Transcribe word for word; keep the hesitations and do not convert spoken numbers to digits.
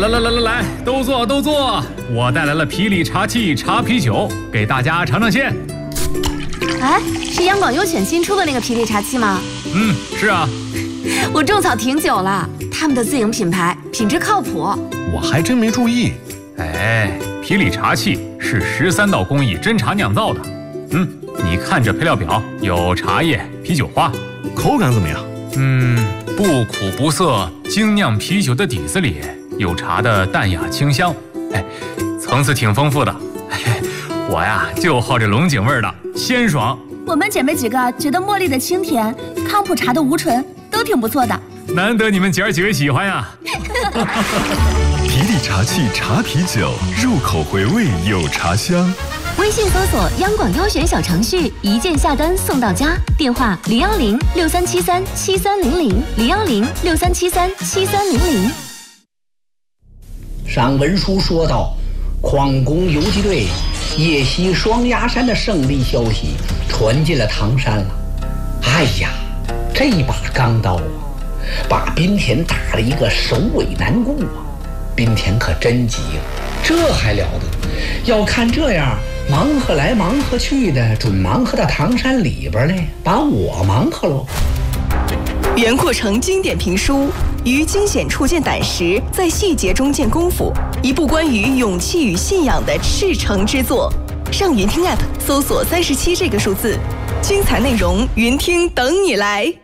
来来来来来，都坐都坐，我带来了皮里茶气茶啤酒，给大家尝尝鲜。 哎，是央广优选新出的那个皮里茶气吗？ 嗯，是啊。 我种草挺久了，他们的自营品牌，品质靠谱。 我还真没注意。 哎，皮里茶气是十三道工艺真茶酿造的。嗯，你看这配料表，有茶叶、啤酒花， 口感怎么样？ 嗯，不苦不涩，精酿啤酒的底子里有茶的淡雅清香，哎，层次挺丰富的。哎，我呀就好这龙井味的，鲜爽。 我们姐妹几个觉得茉莉的清甜，康普茶的无醇都挺不错的。 难得你们姐儿几位喜欢呀！ 皮里茶气茶啤酒，入口回味有茶香。 微信搜索央广优选小程序，一键下单送到家。电话零幺零六三七三七三零零零幺零六三七三七三零零。 上文书说到，匡工游击队夜袭双鸭山的胜利消息传进了唐山了。哎呀，这把钢刀啊，把滨田打了一个首尾难顾啊！滨田可真急了，这还了得？要看这样，忙活来忙活去的，准忙活到唐山里边来，把我忙活喽。 袁阔成经典评书，于惊险处见胆识，在细节中见功夫，一部关于勇气与信仰的赤诚之作。上云听 App 搜索三十七这个数字，精彩内容云听等你来。